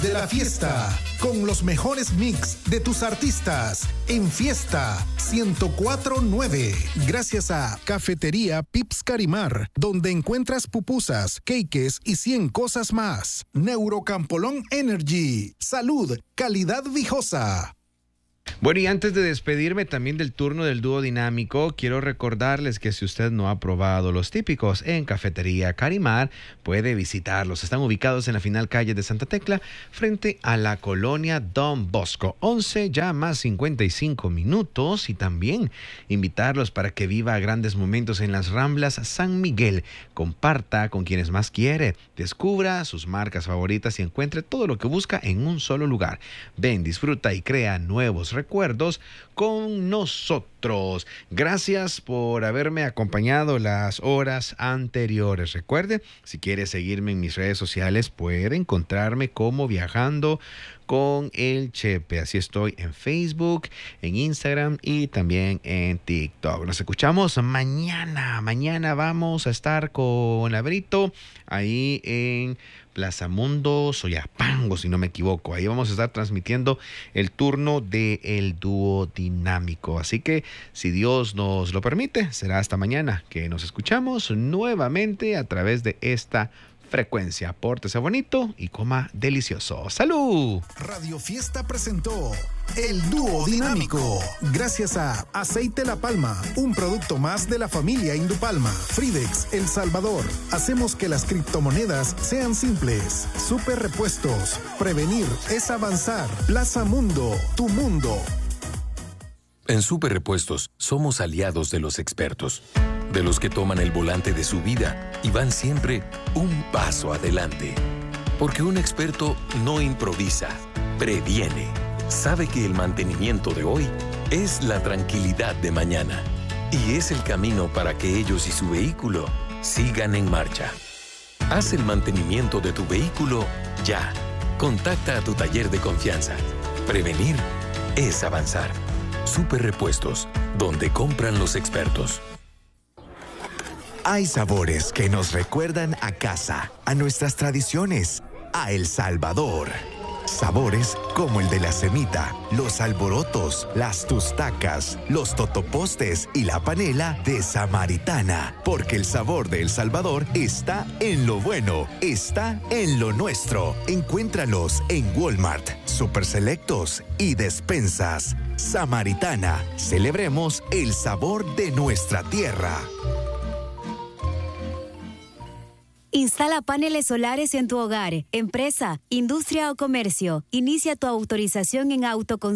de la fiesta, con los mejores mix de tus artistas en Fiesta 104.9. Gracias a Cafetería Pips Carimar, donde encuentras pupusas, cakes y 100 cosas más. Neurocampolón Energy. Salud, calidad viejosa. Bueno, y antes de despedirme también del turno del dúo dinámico, quiero recordarles que si usted no ha probado los típicos en Cafetería Carimar, puede visitarlos. Están ubicados en la final calle de Santa Tecla, frente a la colonia Don Bosco. 11 ya más 55 minutos, y también invitarlos para que viva grandes momentos en las Ramblas San Miguel. Comparta con quienes más quiere, descubra sus marcas favoritas y encuentre todo lo que busca en un solo lugar. Ven, disfruta y crea nuevos recuerdos con nosotros. Gracias por haberme acompañado las horas anteriores. Recuerde, si quiere seguirme en mis redes sociales, puede encontrarme como Viajando con el Chepe. Así estoy en Facebook, en Instagram y también en TikTok. Nos escuchamos mañana. Mañana vamos a estar con Labrito ahí en Plaza Mundo, Soyapango, si no me equivoco. Ahí vamos a estar transmitiendo el turno del dúo dinámico. Así que, si Dios nos lo permite, será hasta mañana que nos escuchamos nuevamente a través de esta frecuencia. Pórtese bonito y coma delicioso. ¡Salud! Radio Fiesta presentó el dúo dinámico. Gracias a Aceite La Palma, un producto más de la familia Indupalma. Fridex El Salvador. Hacemos que las criptomonedas sean simples. Super Repuestos. Prevenir es avanzar. Plaza Mundo, tu mundo. En Super Repuestos somos aliados de los expertos, de los que toman el volante de su vida y van siempre un paso adelante. Porque un experto no improvisa, previene. Sabe que el mantenimiento de hoy es la tranquilidad de mañana y es el camino para que ellos y su vehículo sigan en marcha. Haz el mantenimiento de tu vehículo ya. Contacta a tu taller de confianza. Prevenir es avanzar. Super Repuestos, donde compran los expertos. Hay sabores que nos recuerdan a casa, a nuestras tradiciones, a El Salvador. Sabores como el de la semita, los alborotos, las tustacas, los totopostes y la panela de Samaritana. Porque el sabor de El Salvador está en lo bueno, está en lo nuestro. Encuéntralos en Walmart, Super Selectos y despensas. Samaritana, celebremos el sabor de nuestra tierra. Instala paneles solares en tu hogar, empresa, industria o comercio. Inicia tu autorización en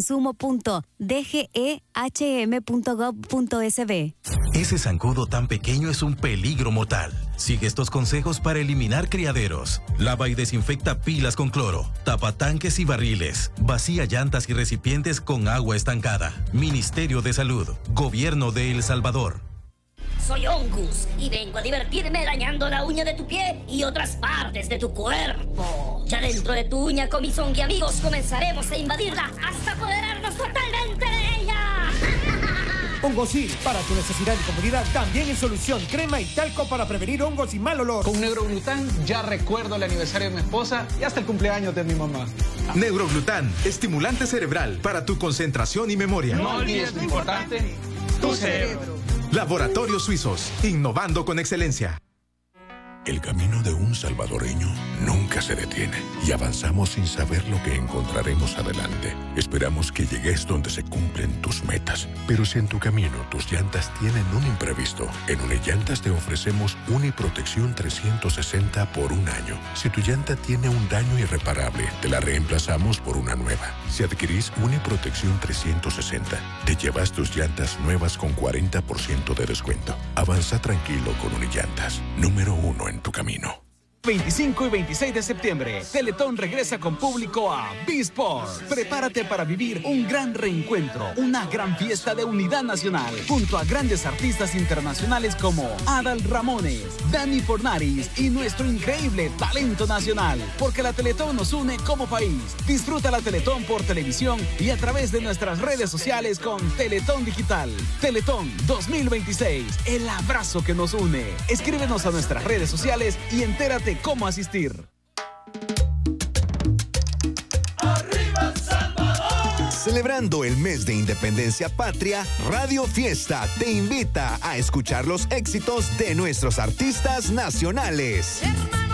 autoconsumo.dgehm.gov.sb. Ese zancudo tan pequeño es un peligro mortal. Sigue estos consejos para eliminar criaderos. Lava y desinfecta pilas con cloro. Tapa tanques y barriles. Vacía llantas y recipientes con agua estancada. Ministerio de Salud. Gobierno de El Salvador. Soy Ongus y vengo a divertirme dañando la uña de tu pie y otras partes de tu cuerpo. Ya dentro de tu uña, con mis ongi amigos, comenzaremos a invadirla hasta apoderarnos totalmente de ella. Hongosil, para tu necesidad y comodidad, también en solución, crema y talco para prevenir hongos y mal olor. Con Neuroglután ya recuerdo el aniversario de mi esposa y hasta el cumpleaños de mi mamá. Neuroglután, estimulante cerebral para tu concentración y memoria. No olvides lo importante, tu cerebro. Laboratorios Suizos, innovando con excelencia. El camino de un salvadoreño nunca se detiene y avanzamos sin saber lo que encontraremos adelante. Esperamos que llegues donde se cumplen tus metas. Pero si en tu camino tus llantas tienen un imprevisto, en Unillantas te ofrecemos Uniprotección 360 por un año. Si tu llanta tiene un daño irreparable, te la reemplazamos por una nueva. Si adquirís Uniprotección 360, te llevas tus llantas nuevas con 40% de descuento. Avanza tranquilo con Unillantas. Número 1 en tu camino. 25 y 26 de septiembre, Teletón regresa con público a B-Sport. Prepárate para vivir un gran reencuentro, una gran fiesta de unidad nacional, junto a grandes artistas internacionales como Adal Ramones, Dani Fornaris y nuestro increíble talento nacional, porque la Teletón nos une como país. Disfruta la Teletón por televisión y a través de nuestras redes sociales con Teletón Digital. Teletón 2026, el abrazo que nos une. Escríbenos a nuestras redes sociales y entérate cómo asistir. Celebrando el mes de Independencia Patria, Radio Fiesta te invita a escuchar los éxitos de nuestros artistas nacionales.